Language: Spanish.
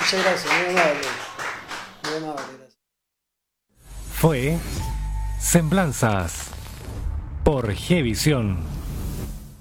Muchas gracias, muy amable. Muy amable, gracias. Fue Semblanzas por Gevisión.